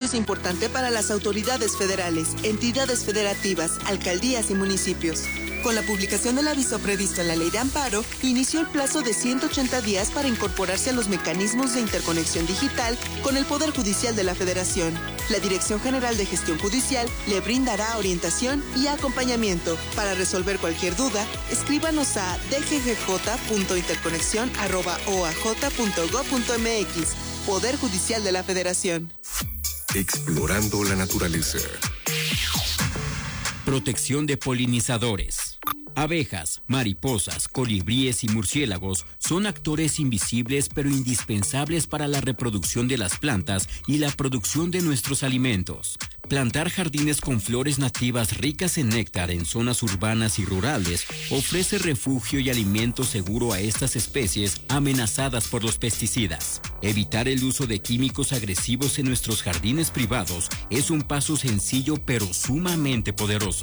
noticia importante para las autoridades federales, entidades federativas, alcaldías y municipios. Con la publicación del aviso previsto en la Ley de Amparo, inició el plazo de 180 días para incorporarse a los mecanismos de interconexión digital con el Poder Judicial de la Federación. La Dirección General de Gestión Judicial le brindará orientación y acompañamiento. Para resolver cualquier duda, escríbanos a dggj.interconexión@oaj.gov.mx. Poder Judicial de la Federación. Explorando la naturaleza. Protección de polinizadores. Abejas, mariposas, colibríes y murciélagos son actores invisibles pero indispensables para la reproducción de las plantas y la producción de nuestros alimentos. Plantar jardines con flores nativas ricas en néctar en zonas urbanas y rurales ofrece refugio y alimento seguro a estas especies amenazadas por los pesticidas. Evitar el uso de químicos agresivos en nuestros jardines privados es un paso sencillo pero sumamente poderoso.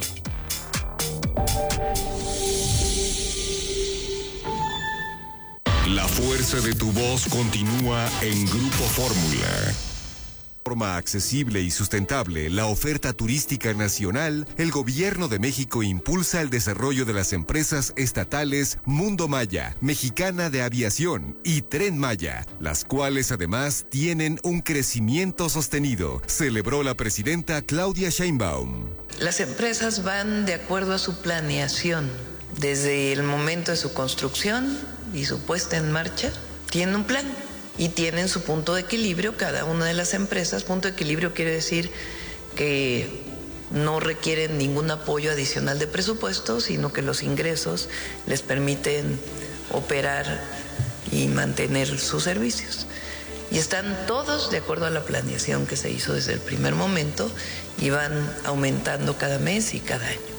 La fuerza de tu voz continúa en Grupo Fórmula. De forma accesible y sustentable la oferta turística nacional, el Gobierno de México impulsa el desarrollo de las empresas estatales Mundo Maya, Mexicana de Aviación y Tren Maya, las cuales además tienen un crecimiento sostenido, celebró la presidenta Claudia Sheinbaum. Las empresas van de acuerdo a su planeación, desde el momento de su construcción y su puesta en marcha, tienen un plan y tienen su punto de equilibrio, cada una de las empresas. Punto de equilibrio quiere decir que no requieren ningún apoyo adicional de presupuesto, sino que los ingresos les permiten operar y mantener sus servicios. Y están todos de acuerdo a la planeación que se hizo desde el primer momento y van aumentando cada mes y cada año.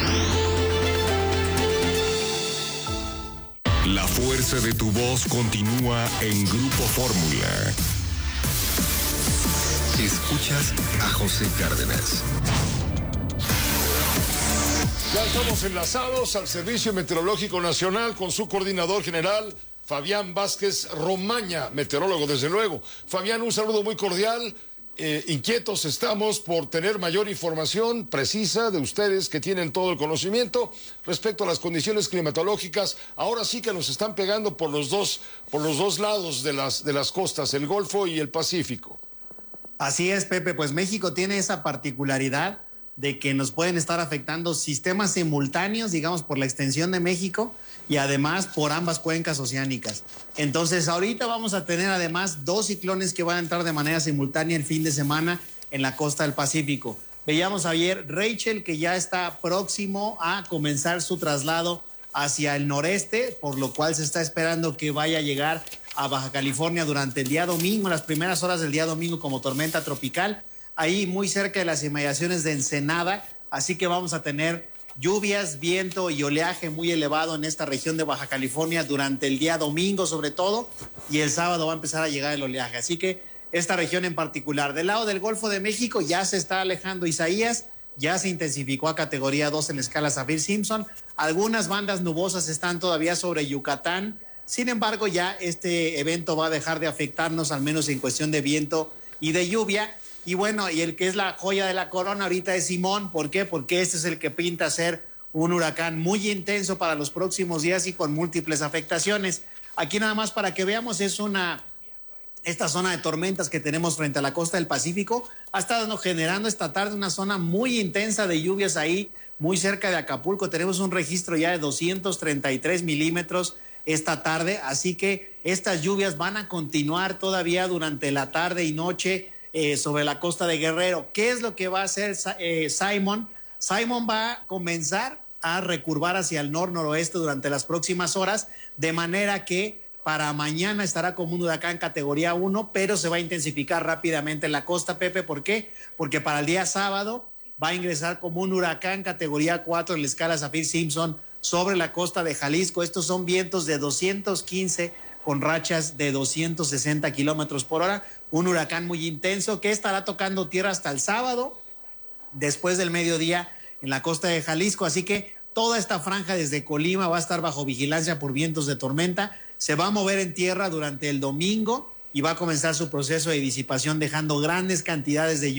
La fuerza de tu voz continúa en Grupo Fórmula. Escuchas a José Cárdenas. Ya estamos enlazados al Servicio Meteorológico Nacional con su coordinador general, Fabián Vázquez Romaña, meteorólogo desde luego. Fabián, un saludo muy cordial. Inquietos estamos por tener mayor información precisa de ustedes que tienen todo el conocimiento respecto a las condiciones climatológicas. Ahora sí que nos están pegando por los dos lados de las costas, el Golfo y el Pacífico. Así es, Pepe, pues México tiene esa particularidad de que nos pueden estar afectando sistemas simultáneos, digamos, por la extensión de México y además por ambas cuencas oceánicas. Entonces, ahorita vamos a tener además dos ciclones que van a entrar de manera simultánea el fin de semana en la costa del Pacífico. Veíamos ayer Rachel, que ya está próximo a comenzar su traslado hacia el noreste, por lo cual se está esperando que vaya a llegar a Baja California durante el día domingo, las primeras horas del día domingo como tormenta tropical, ahí muy cerca de las inmediaciones de Ensenada, así que vamos a tener lluvias, viento y oleaje muy elevado en esta región de Baja California durante el día domingo sobre todo, y el sábado va a empezar a llegar el oleaje, así que esta región en particular. Del lado del Golfo de México ya se está alejando Isaías, ya se intensificó a categoría 2 en la escala Saffir-Simpson, algunas bandas nubosas están todavía sobre Yucatán, sin embargo ya este evento va a dejar de afectarnos, al menos en cuestión de viento y de lluvia. Y bueno, y el que es la joya de la corona ahorita es Simón. ¿Por qué? Porque este es el que pinta ser un huracán muy intenso para los próximos días y con múltiples afectaciones. Aquí nada más para que veamos, esta zona de tormentas que tenemos frente a la costa del Pacífico ha estado generando esta tarde una zona muy intensa de lluvias ahí, muy cerca de Acapulco. Tenemos un registro ya de 233 milímetros esta tarde, así que estas lluvias van a continuar todavía durante la tarde y noche sobre la costa de Guerrero. ¿Qué es lo que va a hacer Simon? Simon va a comenzar a recurvar hacia el noroeste durante las próximas horas, de manera que para mañana estará como un huracán categoría 1, pero se va a intensificar rápidamente en la costa, Pepe. ¿Por qué? Porque para el día sábado va a ingresar como un huracán categoría 4 en la escala Saffir-Simpson sobre la costa de Jalisco. Estos son vientos de 215 con rachas de 260 kilómetros por hora. Un huracán muy intenso que estará tocando tierra hasta el sábado, después del mediodía en la costa de Jalisco. Así que toda esta franja desde Colima va a estar bajo vigilancia por vientos de tormenta. Se va a mover en tierra durante el domingo y va a comenzar su proceso de disipación, dejando grandes cantidades de lluvia